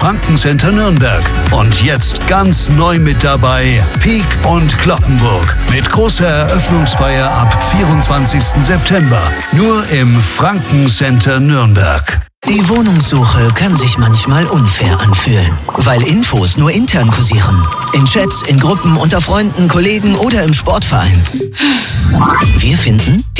Franken-Center Nürnberg. Und jetzt ganz neu mit dabei Peek und Cloppenburg mit großer Eröffnungsfeier ab 24. September. Nur im Franken-Center Nürnberg. Die Wohnungssuche kann sich manchmal unfair anfühlen, weil Infos nur intern kursieren. In Chats, in Gruppen, unter Freunden, Kollegen oder im Sportverein. Wir finden,